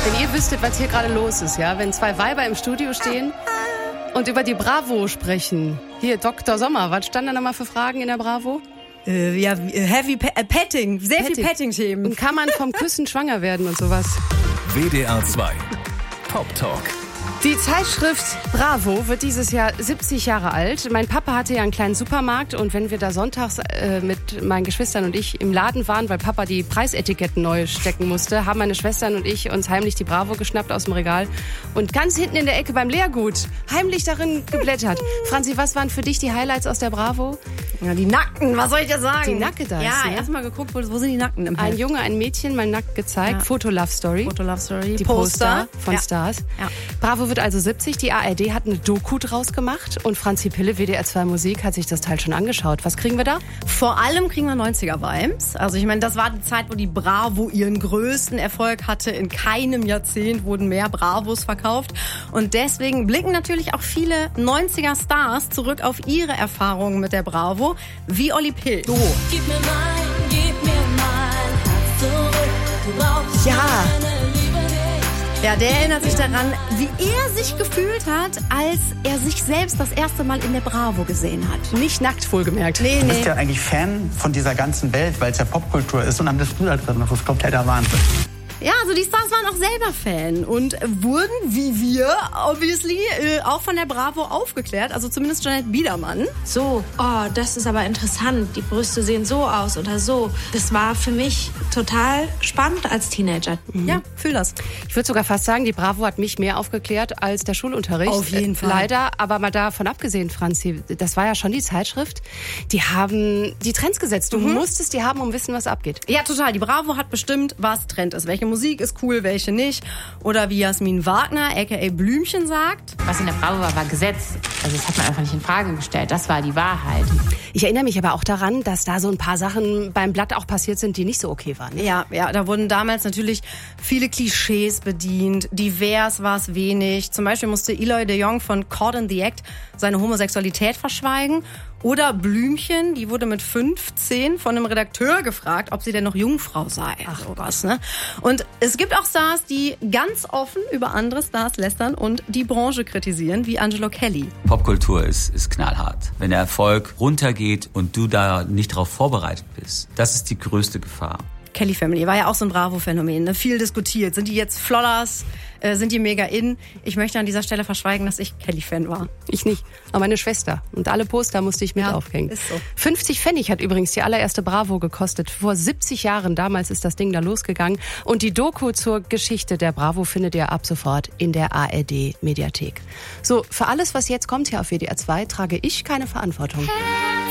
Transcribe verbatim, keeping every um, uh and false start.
Wenn ihr wüsstet, was hier gerade los ist, ja, wenn zwei Weiber im Studio stehen und über die Bravo sprechen. Hier, Doktor Sommer, was stand da nochmal für Fragen in der Bravo? Äh, ja, Heavy pa- äh, Petting, sehr Petting. viel Petting-Themen. Und kann man vom Küssen schwanger werden und sowas? W D R zwei Pop Talk. Die Zeitschrift Bravo wird dieses Jahr siebzig Jahre alt. Mein Papa hatte ja einen kleinen Supermarkt und wenn wir da sonntags äh, mit meinen Geschwistern und ich im Laden waren, weil Papa die Preisetiketten neu stecken musste, haben meine Schwestern und ich uns heimlich die Bravo geschnappt aus dem Regal und ganz hinten in der Ecke beim Leergut heimlich darin geblättert. Franzi, was waren für dich die Highlights aus der Bravo? Ja, die Nackten, was soll ich dir sagen? Die Nackedas, Ja, ne? erstmal geguckt, wo, wo sind die Nackten im Ein Heft? Junge, ein Mädchen, mal nackt gezeigt. Ja. Foto Love Story. Foto Love Story. Die Poster, von ja. Stars. Ja. Bravo wird also siebzig. Die A R D hat eine Doku draus gemacht. Und Franzi Pille, W D R zwei Musik, hat sich das Teil schon angeschaut. Was kriegen wir da? Vor allem kriegen wir neunziger-Vibes. Also ich meine, das war die Zeit, wo die Bravo ihren größten Erfolg hatte. In keinem Jahrzehnt wurden mehr Bravos verkauft. Und deswegen blicken natürlich auch viele neunziger-Stars zurück auf ihre Erfahrungen mit der Bravo. Wie Olli Pill. So. Gib mir mein, gib mir mein Herz zurück. Du brauchst Ja. meine Liebe nicht. Ja, der erinnert sich daran, wie er sich gefühlt hat, als er sich selbst das erste Mal in der Bravo gesehen hat. Nicht nackt, wohlgemerkt. Nee, Du bist nee. ja eigentlich Fan von dieser ganzen Welt, weil es ja Popkultur ist und dann bist du da drin. Das ist kompletter Wahnsinn. Ja, also die Stars waren auch selber Fan und wurden, wie wir, obviously, äh, auch von der Bravo aufgeklärt. Also zumindest Jeanette Biedermann. So, oh, das ist aber interessant. Die Brüste sehen so aus oder so. Das war für mich total spannend als Teenager. Ja, fühl das. Ich würde sogar fast sagen, die Bravo hat mich mehr aufgeklärt als der Schulunterricht. Auf jeden Äh, Fall. Leider, aber mal davon abgesehen, Franzi, das war ja schon die Zeitschrift. Die haben die Trends gesetzt. Du musstest die haben, um wissen, was abgeht. Ja, total. Die Bravo hat bestimmt, was Trend ist. Welche Musik ist cool, welche nicht. Oder wie Jasmin Wagner, aka Blümchen, sagt. Was in der Bravo war, war Gesetz. Also das hat man einfach nicht in Frage gestellt. Das war die Wahrheit. Ich erinnere mich aber auch daran, dass da so ein paar Sachen beim Blatt auch passiert sind, die nicht so okay waren. Ja, ja, da wurden damals natürlich viele Klischees bedient. Divers war es wenig. Zum Beispiel musste Eloy de Jong von Caught in the Act seine Homosexualität verschweigen. Oder Blümchen, die wurde mit fünfzehn von einem Redakteur gefragt, ob sie denn noch Jungfrau sei. Ach was, ne? Und es gibt auch Stars, die ganz offen über andere Stars lästern und die Branche kritisieren, wie Angelo Kelly. Popkultur ist, ist knallhart. Wenn der Erfolg runtergeht und du da nicht darauf vorbereitet bist, das ist die größte Gefahr. Kelly Family war ja auch so ein Bravo-Phänomen, ne? Viel diskutiert. Sind die jetzt Flodders? Äh, sind die mega in? Ich möchte an dieser Stelle verschweigen, dass ich Kelly-Fan war. Ich nicht, aber meine Schwester. Und alle Poster musste ich mit Ja, aufhängen. ist so. fünfzig Pfennig hat übrigens die allererste Bravo gekostet. Vor siebzig Jahren, damals ist das Ding da losgegangen. Und die Doku zur Geschichte der Bravo findet ihr ab sofort in der A R D-Mediathek. So, für alles, was jetzt kommt hier auf W D R zwei, trage ich keine Verantwortung.